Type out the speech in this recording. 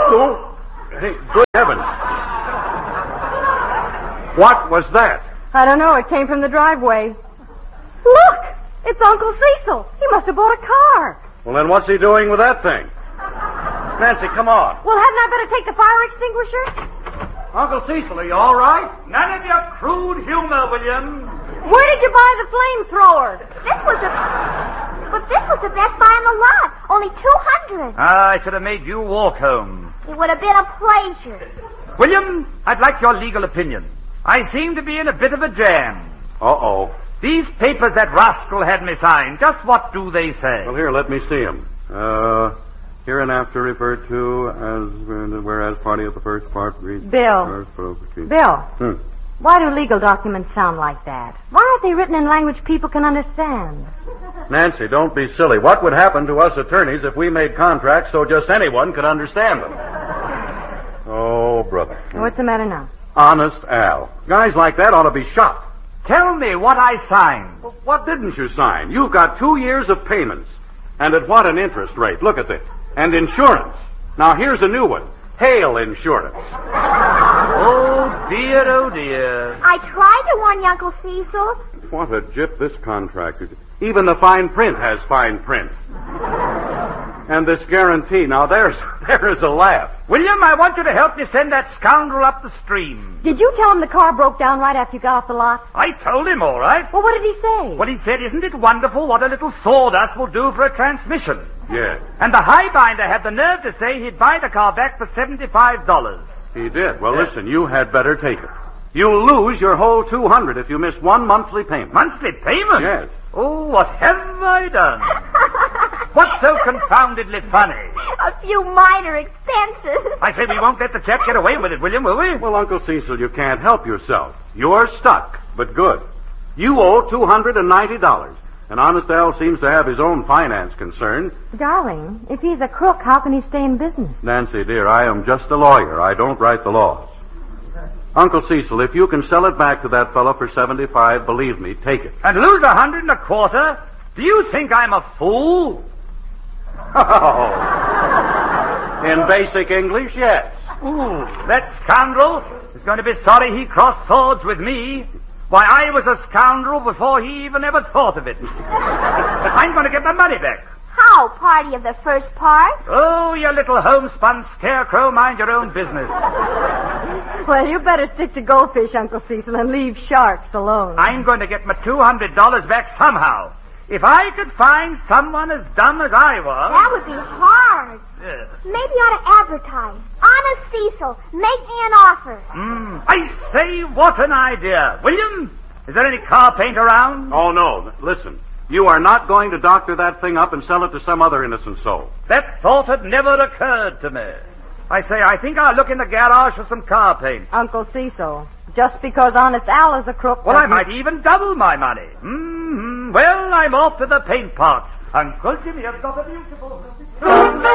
Oh, hey, good heavens. What was that? I don't know. It came from the driveway. Look! It's Uncle Cecil. He must have bought a car. Well, then what's he doing with that thing? Nancy, come on. Well, hadn't I better take the fire extinguisher? Uncle Cecil, are you all right? None of your crude humor, William. Where did you buy the flamethrower? This was the best buy in the lot. Only $200. I should have made you walk home. It would have been a pleasure. William, I'd like your legal opinion. I seem to be in a bit of a jam. Uh-oh. These papers that rascal had me sign, just what do they say? Well, here, let me see them. Hereinafter referred to as, whereas party of the first part reads... Bill. Bill. Why do legal documents sound like that? Why aren't they written in language people can understand? Nancy, don't be silly. What would happen to us attorneys if we made contracts so just anyone could understand them? Oh, brother. What's the matter now? Honest Al. Guys like that ought to be shot. Tell me what I signed. Well, what didn't you sign? You've got 2 years of payments. And at what an interest rate. Look at this. And insurance. Now, here's a new one. Hail insurance. Oh, dear, oh, dear. I tried to warn you, Uncle Cecil. What a jip this contract is. Even the fine print has fine print. And this guarantee. Now, there is a laugh. William, I want you to help me send that scoundrel up the stream. Did you tell him the car broke down right after you got off the lot? I told him, all right. Well, what did he say? Well, he said, isn't it wonderful what a little sawdust will do for a transmission? Yes. And the highbinder had the nerve to say he'd buy the car back for $75. He did. Well, listen, you had better take it. You'll lose your whole $200 if you miss one monthly payment. Monthly payment? Yes. Oh, what have I done? What's so confoundedly funny? A few minor expenses. I say we won't let the chap get away with it, William, will we? Well, Uncle Cecil, you can't help yourself. You're stuck, but good. You owe $290, and Honest Al seems to have his own finance concern. Darling, if he's a crook, how can he stay in business? Nancy, dear, I am just a lawyer. I don't write the laws. Uncle Cecil, if you can sell it back to that fellow for $75, believe me, take it. And lose $125? Do you think I'm a fool? Oh. In basic English, yes. Ooh, that scoundrel is going to be sorry he crossed swords with me. Why, I was a scoundrel before he even ever thought of it. But I'm going to get my money back. How, party of the first part? Oh, you little homespun scarecrow, mind your own business. Well, you better stick to goldfish, Uncle Cecil, and leave sharks alone. I'm going to get my $200 back somehow. If I could find someone as dumb as I was... That would be hard. Yeah. Maybe you ought to advertise. Honest Cecil, make me an offer. I say, what an idea. William, is there any car paint around? Oh, no. Listen, you are not going to doctor that thing up and sell it to some other innocent soul. That thought had never occurred to me. I say, I think I'll look in the garage for some car paint. Uncle Cecil, just because Honest Al is a crook... Well, I might even double my money. Well, I'm off to the paint pots. Uncle Jimmy has got a beautiful...